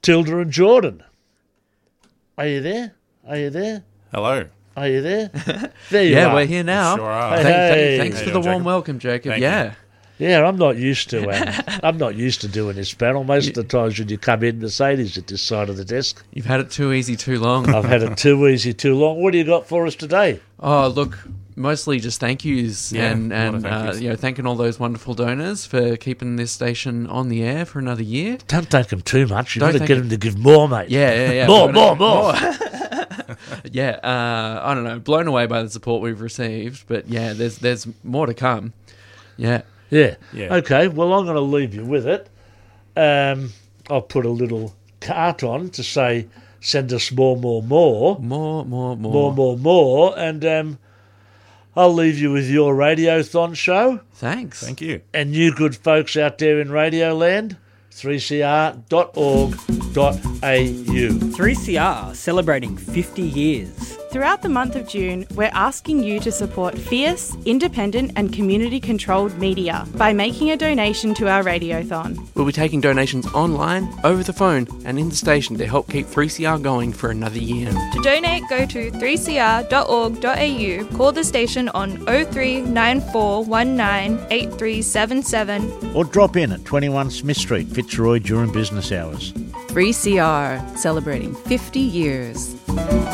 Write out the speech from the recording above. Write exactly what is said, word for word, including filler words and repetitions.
Matilda and Jordan. Are you there? Are you there? Hello. Are you there? There you yeah, are. we're here now. Sure are. Hey, Thank- thank- hey. thanks How for you the doing, warm Jacob? welcome, Jacob. Thank yeah. Yeah, I'm not used to um, I'm not used to doing this panel. Most of the times when you come in, Mercedes at this side of the desk. You've had it too easy too long. I've had it too easy too long. What do you got for us today? Oh, look, mostly just thank yous Yeah, and, a lot of and thank uh, yous. you know, thanking all those wonderful donors for keeping this station on the air for another year. Don't thank them too much. You've Don't got to thank get them. them to give more, mate. Yeah, yeah, yeah. More, We're more, gonna- more. yeah, uh, I don't know. Blown away by the support we've received, but yeah, there's there's more to come. Yeah. Yeah. Yeah. Okay, well, I'm going to leave you with it. Um, I'll put a little cart on to say, send us more, more, more. More, more, more. More, more, more. And um, I'll leave you with your Radiothon show. Thanks. Thank you. And you good folks out there in Radioland, three c r dot org dot a u. three C R celebrating fifty years. Throughout the month of June, we're asking you to support fierce, independent and community-controlled media by making a donation to our Radiothon. We'll be taking donations online, over the phone, and in the station to help keep three C R going for another year. To donate, go to three c r dot org dot a u, call the station on oh three nine four one nine eight three seven seven. Or drop in at twenty-one Smith Street, Fitzroy during business hours. three C R, celebrating fifty years.